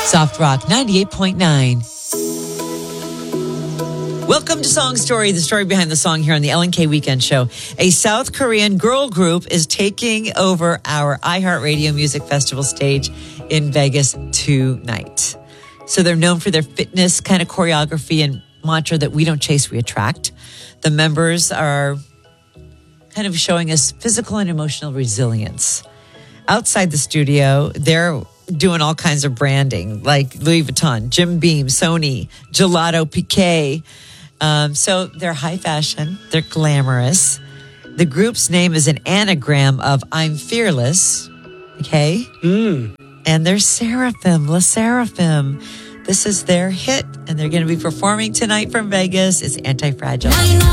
Soft Rock 98.9. Welcome to Song Story, the story behind the song here on the Ellen K Weekend Show. A South Korean girl group is taking over our iHeartRadio Music Festival stage in Vegas tonight. So they're known for their fitness kind of choreography and mantra that we don't chase, we attract. The members are kind of showing us physical and emotional resilience. Outside the studio, they're doing all kinds of branding like Louis Vuitton, Jim Beam, Sony, Gelato Piquet. So they're high fashion. They're glamorous. The group's name is an anagram of I'm Fearless. Okay? And they're Seraphim, La Seraphim. This is their hit, and they're going to be performing tonight from Vegas. It's Anti-Fragile.